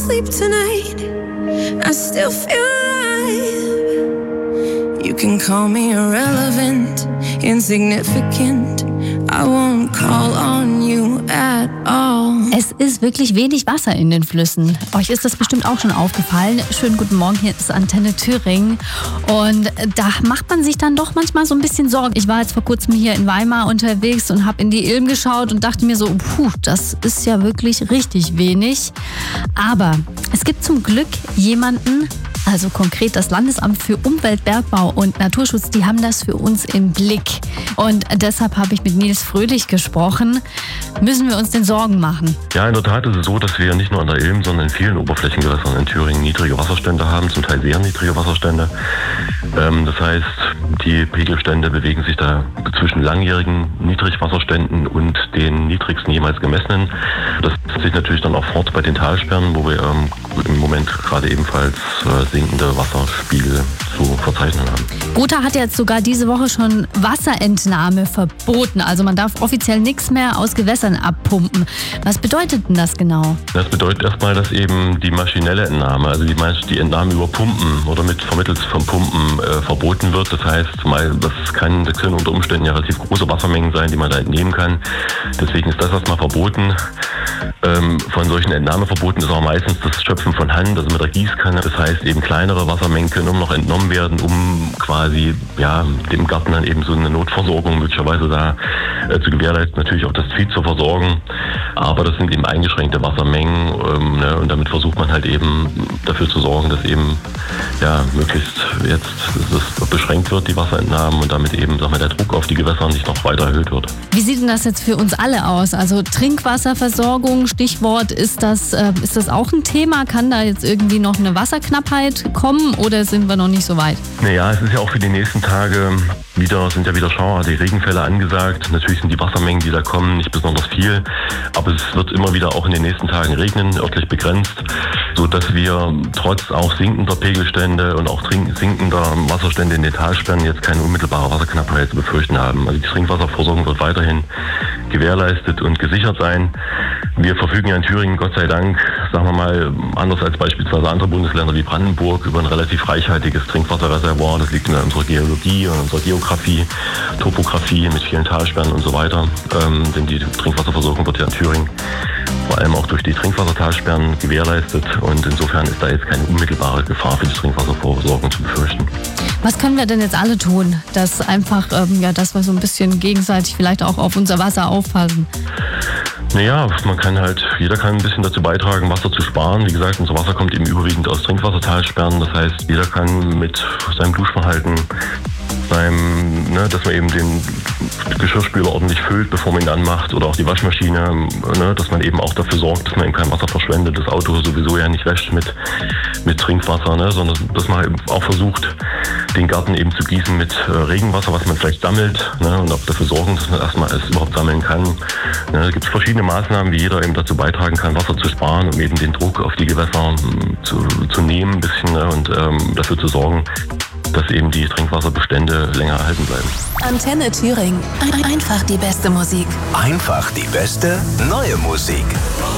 sleep tonight, I still feel alive. You can call me irrelevant, insignificant, I won't call on you at all. Es ist wirklich wenig Wasser in den Flüssen. Euch ist das bestimmt auch schon aufgefallen. Schönen guten Morgen, hier ist Antenne Thüringen. Und da macht man sich dann doch manchmal so ein bisschen Sorgen. Ich war jetzt vor kurzem hier in Weimar unterwegs und habe in die Ilm geschaut und dachte mir so, das ist ja wirklich richtig wenig. Aber es gibt zum Glück jemanden, also konkret das Landesamt für Umwelt, Bergbau und Naturschutz, die haben das für uns im Blick. Und deshalb habe ich mit Nils Fröhlich gesprochen. Müssen wir uns denn Sorgen machen? Ja, in der Tat ist es so, dass wir nicht nur an der Ilm, sondern in vielen Oberflächengewässern in Thüringen niedrige Wasserstände haben, zum Teil sehr niedrige Wasserstände. Das heißt, die Pegelstände bewegen sich da zwischen langjährigen Niedrigwasserständen und den niedrigsten jemals gemessenen. Das setzt sich natürlich dann auch fort bei den Talsperren, wo wir im Moment gerade ebenfalls sinkende Wasserspiegel zu verzeichnen haben. Gotha hat jetzt sogar diese Woche schon Wasserentnahme verboten. Also man darf offiziell nichts mehr aus Gewässern abpumpen. Was bedeutet denn das genau? Das bedeutet erstmal, dass eben die maschinelle Entnahme, also die Entnahme über Pumpen oder vermittels von Pumpen verboten wird. Das heißt, das können unter Umständen ja relativ große Wassermengen sein, die man da entnehmen kann. Deswegen ist das erstmal verboten. Von solchen Entnahmeverboten ist auch meistens das Schöpfen von Hand, also mit der Gießkanne. Das heißt, eben kleinere Wassermengen können immer noch entnommen werden, um quasi dem Garten dann eben so eine Notversorgung möglicherweise da zu gewährleisten, natürlich auch das Vieh zu versorgen. Aber das sind eben eingeschränkte Wassermengen und damit versucht man halt eben dafür zu sorgen, dass eben möglichst jetzt das beschränkt wird, die Wasserentnahmen, und damit eben der Druck auf die Gewässer nicht noch weiter erhöht wird. Wie sieht denn das jetzt für uns alle aus? Also Trinkwasserversorgung, Stichwort, ist das auch ein Thema? Kann da jetzt irgendwie noch eine Wasserknappheit kommen oder sind wir noch nicht so weit? Naja, es ist ja auch für die nächsten Tage sind wieder schauerartige Regenfälle angesagt. Natürlich sind die Wassermengen, die da kommen, nicht besonders viel, aber es wird immer wieder auch in den nächsten Tagen regnen, örtlich begrenzt, sodass wir trotz auch sinkender Pegelstände und auch sinkender Wasserstände in den Talsperren jetzt keine unmittelbare Wasserknappheit zu befürchten haben. Also die Trinkwasserversorgung wird weiterhin gewährleistet und gesichert sein. Wir verfügen ja in Thüringen, Gott sei Dank, sagen wir mal, anders als beispielsweise andere Bundesländer wie Brandenburg, über ein relativ reichhaltiges Trinkwasserreservoir. Das liegt in unserer Geologie und unserer Geografie, Topografie mit vielen Talsperren und so weiter. Denn die Trinkwasserversorgung wird ja in Thüringen vor allem auch durch die Trinkwassertalsperren gewährleistet. Und insofern ist da jetzt keine unmittelbare Gefahr für die Trinkwasserversorgung zu befürchten. Was können wir denn jetzt alle tun, dass einfach, dass wir so ein bisschen gegenseitig vielleicht auch auf unser Wasser aufpassen? Naja, jeder kann ein bisschen dazu beitragen, Wasser zu sparen. Wie gesagt, unser Wasser kommt eben überwiegend aus Trinkwassertalsperren. Das heißt, jeder kann mit seinem Duschverhalten, dass man eben den Geschirrspüler ordentlich füllt, bevor man ihn anmacht, oder auch die Waschmaschine, dass man eben auch dafür sorgt, dass man eben kein Wasser verschwendet, das Auto sowieso ja nicht wäscht mit Trinkwasser, sondern dass man eben auch versucht, den Garten eben zu gießen mit Regenwasser, was man vielleicht sammelt, und auch dafür sorgen, dass man erstmal es überhaupt sammeln kann. Da gibt es verschiedene Maßnahmen, wie jeder eben dazu beitragen kann, Wasser zu sparen, um eben den Druck auf die Gewässer zu nehmen ein bisschen, und dafür zu sorgen, dass eben die Trinkwasserbestände länger erhalten bleiben. Antenne Thüringen. Einfach die beste Musik. Einfach die beste neue Musik.